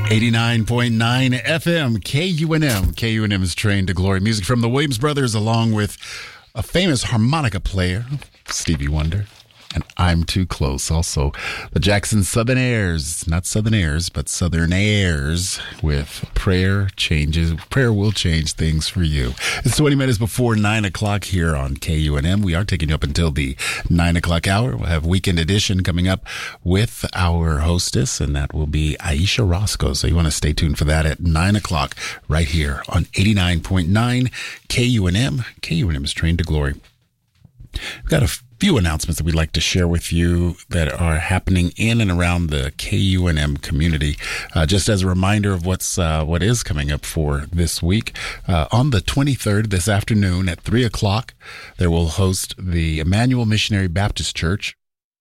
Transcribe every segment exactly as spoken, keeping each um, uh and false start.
eighty-nine point nine F M, K U N M. K U N M is trained to glory. Music from the Williams Brothers, along with a famous harmonica player, Stevie Wonder. And I'm Too Close. Also, the Jackson Southern Airs, not Southern Airs, but Southern Airs with Prayer Changes. Prayer will change things for you. It's twenty minutes before nine o'clock here on K U N M. We are taking you up until the nine o'clock hour. We'll have Weekend Edition coming up with our hostess, and that will be Aisha Roscoe. So you want to stay tuned for that at nine o'clock right here on eighty-nine point nine K U N M. K U N M is trained to glory. We've got a few announcements that we'd like to share with you that are happening in and around the K U N M community. Uh, just as a reminder of what's uh, what is coming up for this week, uh, on the twenty-third, this afternoon at three o'clock, there will host the Emmanuel Missionary Baptist Church.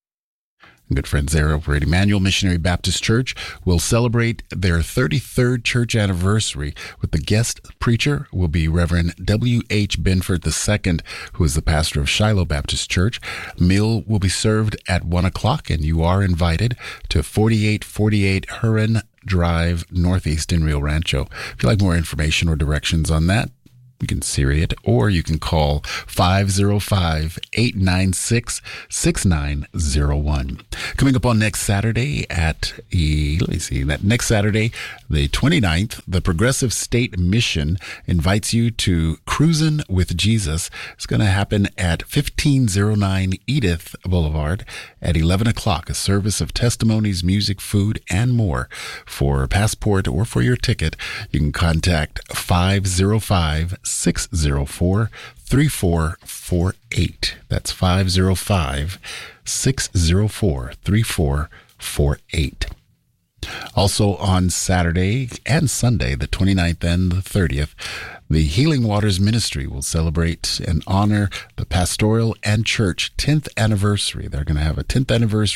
Good friends there over at Emmanuel Missionary Baptist Church will celebrate their thirty-third church anniversary with the guest preacher will be Reverend W H Benford the Second, who is the pastor of Shiloh Baptist Church. Meal will be served at one o'clock, and you are invited to forty-eight forty-eight Huron Drive, Northeast in Rio Rancho. If you'd like more information or directions on that, you can Siri it, or you can call five oh five, eight nine six, six nine oh one. Coming up on next Saturday at, let me see, that next Saturday, the twenty-ninth, the Progressive State Mission invites you to Cruisin' with Jesus. It's going to happen at fifteen oh nine Edith Boulevard at eleven o'clock, a service of testimonies, music, food, and more. For a passport or for your ticket, you can contact five oh five, six oh four, three four four eight. That's five oh five, six oh four, three four four eight. Also on Saturday and Sunday, the twenty-ninth and the thirtieth, the Healing Waters Ministry will celebrate and honor the pastoral and church tenth anniversary. They're going to have a tenth anniversary